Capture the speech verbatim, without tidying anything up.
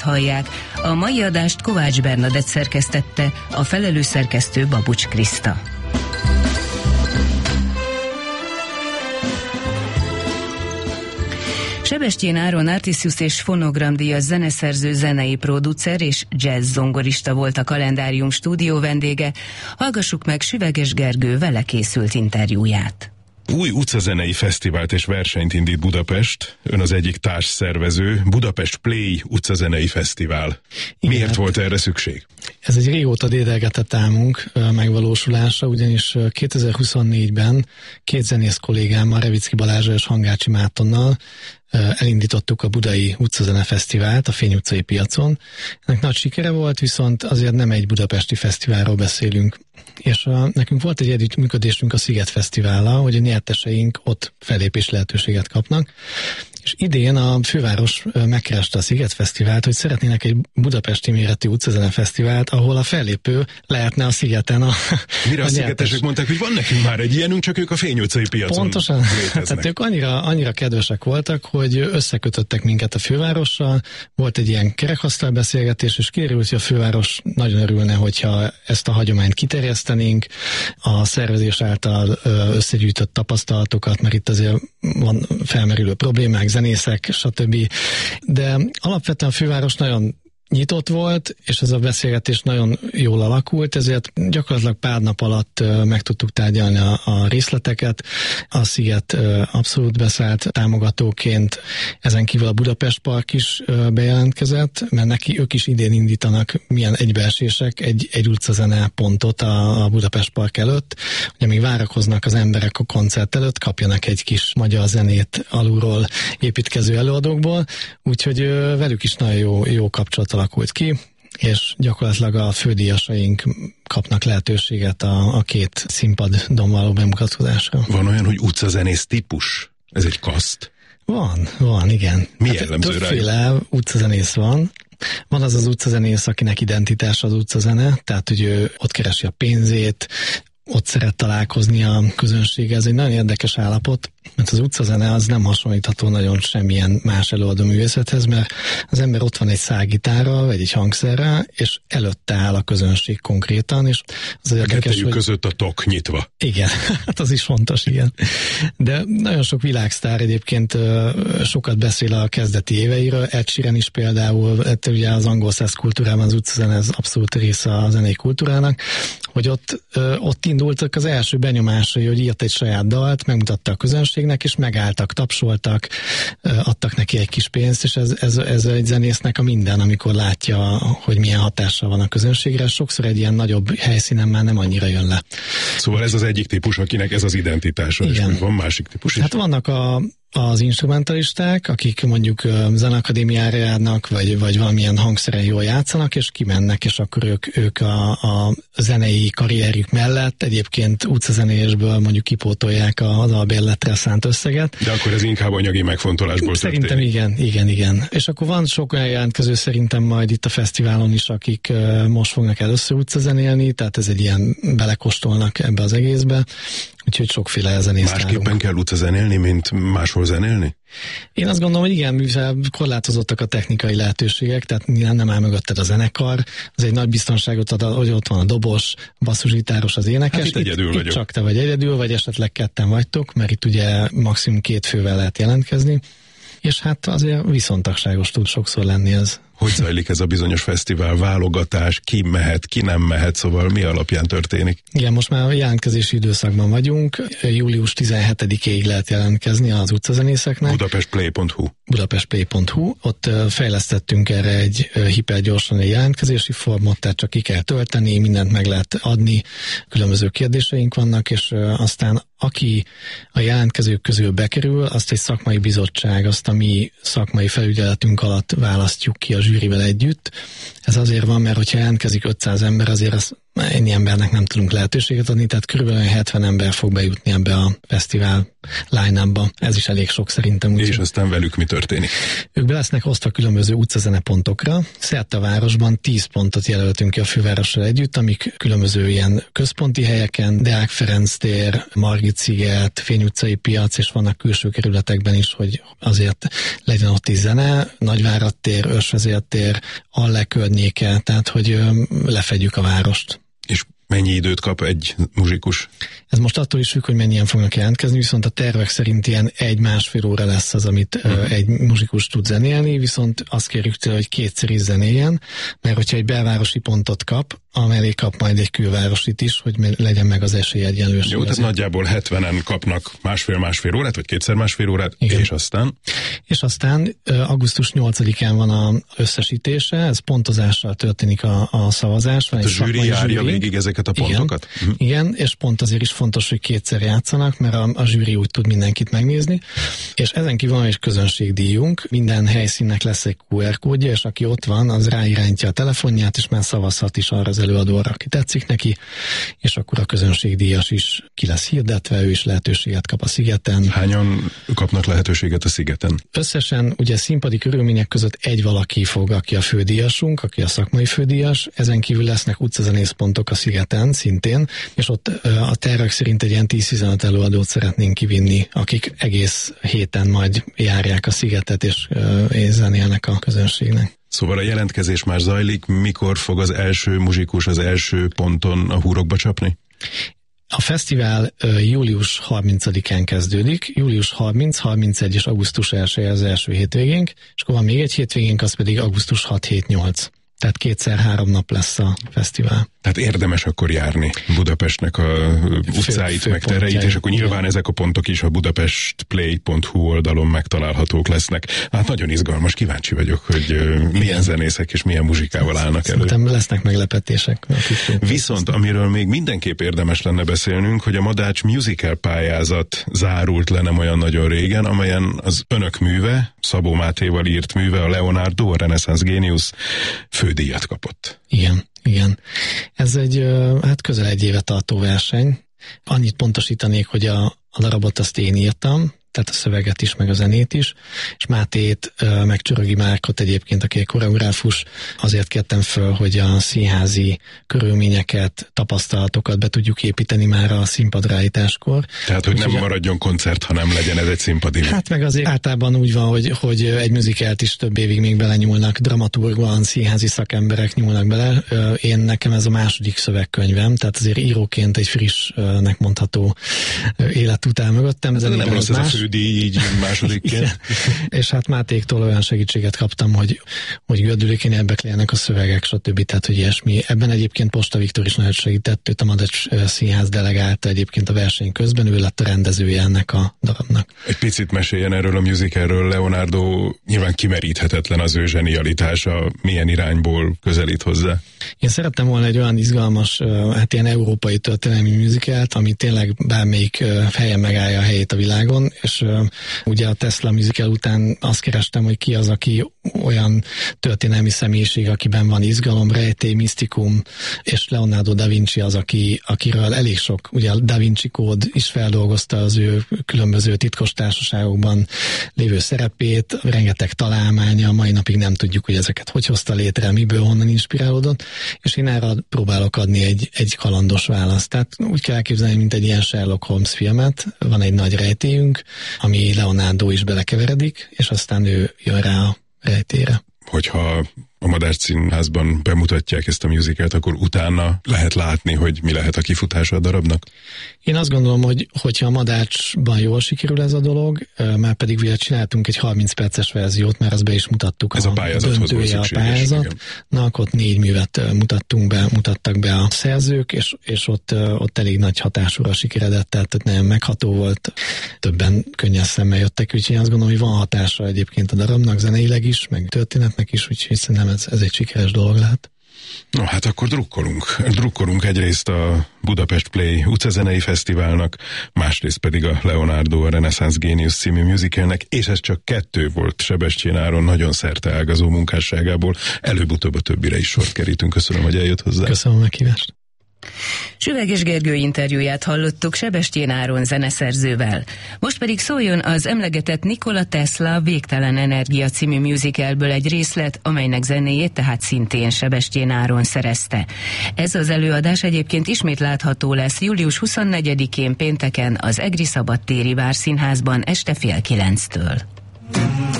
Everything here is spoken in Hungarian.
Podcast hallják. A mai adást Kovács Bernadett szerkesztette, a felelős szerkesztő Babucs Kriszta. Sebestyén Áron Artisius és fonogramdíjas zeneszerző, zenei producer és jazz zongorista volt a Kalendárium stúdió vendége. Hallgassuk meg Süveges Gergő vele készült interjúját. Új utcazenei fesztivált és versenyt indít Budapest. Ön az egyik társszervező, Budapest Play utcazenei fesztivál. Igen, miért volt erre szükség? Ez egy régóta dédelgetett álmunk megvalósulása, ugyanis kétezer-huszonnégyben két zenész kollégámmal, Revicki Balázsral és Hangácsi Mártonnal elindítottuk a Budai Utcazene Fesztivált a Fény utcai piacon. Ennek nagy sikere volt, viszont azért nem egy budapesti fesztiválról beszélünk. És a, nekünk volt egy együttműködésünk a Sziget Fesztivállal, hogy a nyerteseink ott fellépés lehetőséget kapnak. És idén a főváros megkereste a Sziget Fesztivált, hogy szeretnének egy budapesti méretű utcazene fesztivált, ahol a fellépő lehetne a Szigeten a Mire a, a szigetesek mondták, hogy van nekünk már egy ilyenünk, csak ők a Fény utcai piacon Pontosan. léteznek. Tehát ők annyira, annyira kedvesek voltak, hogy összekötöttek minket a fővárossal, volt egy ilyen kerekasztal beszélgetés, és kiderült, hogy a főváros nagyon örülne, hogyha ezt a hagyományt kiterjesztenénk, a szervezés által összegyűjtött tapasztalatokat, mert itt azért van felmerülő problémák, zenészek, stb. De alapvetően a főváros nagyon nyitott volt, és ez a beszélgetés nagyon jól alakult, ezért gyakorlatilag pár nap alatt meg tudtuk tárgyalni a, a részleteket. A Sziget abszolút beszállt támogatóként, ezen kívül a Budapest Park is bejelentkezett, mert neki ők is idén indítanak milyen egybeesések, egy, egy utcazene pontot a, a Budapest Park előtt, hogy amíg várakoznak az emberek a koncert előtt, kapjanak egy kis magyar zenét alulról építkező előadókból, úgyhogy velük is nagyon jó, jó kapcsolat alakult ki, és gyakorlatilag a fődíjasaink kapnak lehetőséget a, a két színpadon való bemutatkozásra. Van olyan, hogy utcazenész típus? Ez egy kaszt? Van, van, igen. Mi hát jellemző rá? Többféle utcazenész van. Van az az utcazenész, akinek identitása az utcazene, tehát hogy ő ott keresi a pénzét, ott szeret találkozni a közönséggel. Ez egy nagyon érdekes állapot, mert az utcazene az nem hasonlítható nagyon semmilyen más előadó művészethez, mert az ember ott van egy szálgitárral, vagy egy hangszerrel, és előtte áll a közönség konkrétan, és az érdekes, a kettejük hogy... között a tok nyitva. Igen, hát az is fontos, igen. De nagyon sok világsztár egyébként sokat beszél a kezdeti éveiről, Ed Sheeran is például, hát ugye az angol száz kultúrában az utcazene ez abszolút része a zenei kultúrának, hogy ott, ott indultak az első benyomásai, hogy írt egy saját dalt, megmutatta a közönségnek, és megálltak, tapsoltak, adtak neki egy kis pénzt, és ez, ez, ez egy zenésznek a minden, amikor látja, hogy milyen hatással van a közönségre. Sokszor egy ilyen nagyobb helyszínen már nem annyira jön le. Szóval ez az egyik típus, akinek ez az identitása, igen. És van másik típus is? Hát vannak a az instrumentalisták, akik mondjuk zeneakadémiára járnak, vagy, vagy valamilyen hangszeren jól játszanak, és kimennek, és akkor ők, ők a, a zenei karrierjük mellett egyébként utcazenésből mondjuk kipótolják az albérletre szánt összeget. De akkor ez inkább anyagi megfontolásból Szerintem történik. igen, igen, igen. És akkor van sok olyan jelentkező szerintem majd itt a fesztiválon is, akik most fognak először utcazenélni, tehát ez egy ilyen belekóstolnak ebbe az egészbe. Úgyhogy sokféle zenész nálunk. Másképpen kell utcazenélni, mint máshol zenélni? Én azt gondolom, hogy igen, mivel korlátozottak a technikai lehetőségek, tehát nem áll mögötted a zenekar, az egy nagy biztonságot ad, hogy ott van a dobos, a basszusgitáros, az énekes. Hát itt egyedül itt, vagyok. Itt csak te vagy egyedül, vagy esetleg ketten vagytok, mert itt ugye maximum két fővel lehet jelentkezni, és hát azért viszontagságos tud sokszor lenni ez. Hogy zajlik ez a bizonyos fesztivál, válogatás, ki mehet, ki nem mehet, szóval mi alapján történik? Igen, most már a jelentkezési időszakban vagyunk, július tizenhetedikéig lehet jelentkezni az utcazenészeknek. budapestplay pont hu budapestplay pont hu, ott fejlesztettünk erre egy hipergyorsan egy jelentkezési formot, tehát csak ki kell tölteni, mindent meg lehet adni, különböző kérdéseink vannak, és aztán aki a jelentkezők közül bekerül, azt egy szakmai bizottság, azt a mi szakmai felügyeletünk alatt választjuk ki a zsűrivel együtt. Ez Ez azért van, mert hogyha jelentkezik ötszáz ember, azért az ennyi embernek nem tudunk lehetőséget adni, tehát körülbelül hetven ember fog bejutni ebbe a fesztivál line-upba. Ez is elég sok szerintem. És aztán velük mi történik? Ők be lesznek osztva különböző utcazenepontokra. Szerte a városban tíz pontot jelöltünk ki a fővárossal együtt, amik különböző ilyen központi helyeken, Deák Ferenc tér, Margit-sziget, Fény utcai piac, és vannak külső kerületekben is, hogy azért legyen ott is zene, Nagyvárad tér, Őrsvezér tér, Alle környéke, tehát hogy lefedjük a várost. És mennyi időt kap egy muzsikus? Ez most attól is függ, hogy mennyien fognak jelentkezni, viszont a tervek szerint ilyen egy-másfél óra lesz az, amit uh-huh. egy muzsikus tud zenélni, viszont azt kérjük tőle, hogy kétszer is zenéljen, mert hogyha egy belvárosi pontot kap, amellé kap majd egy külvárosit is, hogy legyen meg az esélyegyenlőség. Jó, tehát nagyjából hetvenen kapnak másfél-másfél órát, vagy kétszer másfél órát, igen. és aztán? És aztán augusztus nyolcadikán van az összesítése, ez pontozással történik a, a szavazás. Van a zsűri járja végig ezeket a pontokat? Igen, uh-huh. igen, és pont azért is fontos, hogy kétszer játszanak, mert a, a zsűri úgy tud mindenkit megnézni, és ezen kívül van is közönségdíjunk, minden helyszínnek lesz egy kú er kódja, és aki ott van, az ráirányítja a telefonját, és már szavazhat is arra az előadóra, aki tetszik neki, és akkor a közönségdíjas is ki lesz hirdetve, ő is lehetőséget kap a szigeten. Hányan kapnak lehetőséget a szigeten? Összesen ugye színpadi körülmények között egy valaki fog, aki a fődíjasunk, aki a szakmai fődíjas, ezen kívül lesznek utcazenészpontok a szigeten szintén, és ott a tervek szerint egy ilyen tíz-tizenöt előadót szeretnénk kivinni, akik egész héten majd járják a szigetet, és, és zenélnek a közönségnek. Szóval a jelentkezés már zajlik, mikor fog az első muzsikus az első ponton a húrokba csapni? A fesztivál uh, július harmincadikán kezdődik, július harminc, harmincegy és augusztus első az első hétvégénk, és akkor van még egy hétvégénk, az pedig augusztus hat hét nyolc. Tehát kétszer három nap lesz a fesztivál. Tehát érdemes akkor járni Budapestnek a utcáit, meg tereit, és akkor nyilván ezek a pontok is a budapestplay pont hu oldalon megtalálhatók lesznek. Hát nagyon izgalmas, kíváncsi vagyok, hogy milyen igen. zenészek és milyen muzsikával állnak elő. Szerintem lesznek meglepetések. Viszont amiről még mindenképp érdemes lenne beszélnünk, hogy a Madács musical pályázat zárult le nem olyan nagyon régen, amelyen az önök műve, Szabó Mátéval írt műve, a Leonardo, a Renaissance Genius fődíjat kapott. Igen. Igen. Ez egy hát közel egy éve tartó verseny. Annyit pontosítanék, hogy a, a darabot azt én írtam, tehát a szöveget is, meg a zenét is, és Mátét, meg Csörögi Márkot egyébként, aki egy koreográfus, azért kértem föl, hogy a színházi körülményeket, tapasztalatokat be tudjuk építeni már a színpadra állításkor. Tehát, hogy nem maradjon koncert, hanem legyen ez egy színpadi. Hát meg azért általában úgy van, hogy, hogy egy műzikelt is több évig még belenyúlnak, dramaturgban, színházi szakemberek nyúlnak bele. Én nekem ez a második szövegkönyvem, tehát azért íróként egy frissnek mondható élet után mögöttem. Ez nem rossz ez a fődíj így másodikként. És hát Mátéktól olyan segítséget kaptam, hogy, hogy gördülékeny ebbek legyenek a szövegek, stb. Tehát, hogy ilyesmi. Ebben egyébként Posta Viktor is nagyon segített, őt a Madács Színház delegálta egyébként a verseny közben, ő lett a rendezője ennek a darabnak. Egy picit meséljen erről a musicalről, Leonardo, nyilván kimeríthetetlen az ő zsenialitása, milyen irányból közelít hozzá? Én szerettem volna egy olyan izgalmas, hát ilyen európai történelmi musicalt, ami tényleg bármelyik helyen megállja a helyét a világon, és uh, ugye a Tesla musical után azt kerestem, hogy ki az, aki olyan történelmi személyiség, akiben van izgalom, rejtély, misztikum, és Leonardo da Vinci az, aki, akiről elég sok, ugye a Da Vinci kód is feldolgozta az ő különböző titkos társaságokban lévő szerepét, rengeteg találmánya, mai napig nem tudjuk, hogy ezeket hogy hozta létre, miből, honnan inspirálódott, és én erre próbálok adni egy, egy kalandos választ. Tehát úgy kell elképzelni, mint egy ilyen Sherlock Holmes filmet, van egy nagy rejtélyünk, ami Leonardo is belekeveredik, és aztán ő jön rá a rejtélyre. Hogyha a Madács Színházban bemutatják ezt a musicalt, akkor utána lehet látni, hogy mi lehet a kifutása a darabnak? Én azt gondolom, hogy hogyha a Madácsban jól sikerül ez a dolog, már pedig ugye csináltunk egy harminc perces verziót, mert azt be is mutattuk. Ez a, a pályázathoz volt szükséges. A pályázatnak ott négy művet mutattunk be, mutattak be a szerzők, és, és ott, ott elég nagy hatásúra sikeredett, tehát nagyon megható volt. Többen könnyes szemmel jöttek, úgyhogy én azt gondolom, hogy van hatása egyébként a darabnak, zeneileg is, meg történetnek is, úgyhogy szerintem ez, ez egy sikeres dolog lehet. No, hát akkor drukkolunk. Drukkolunk egyrészt a Budapest Play utcazenei fesztiválnak, másrészt pedig a Leonardo, a Renaissance Genius című musicalnek, és ez csak kettő volt Sebestyén Áron nagyon szerteágazó munkásságából. Előbb-utóbb a többire is sort kerítünk. Köszönöm, hogy eljött hozzá. Köszönöm a meghívást. Süveges Gergő interjúját hallottuk Sebestyén Áron zeneszerzővel. Most pedig szóljon az emlegetett Nikola Tesla Végtelen Energia című musicalből egy részlet, amelynek zenéjét tehát szintén Sebestyén Áron szerezte. Ez az előadás egyébként ismét látható lesz július huszonnegyedikén pénteken az Egri Szabadtéri Várszínházban este fél kilenctől.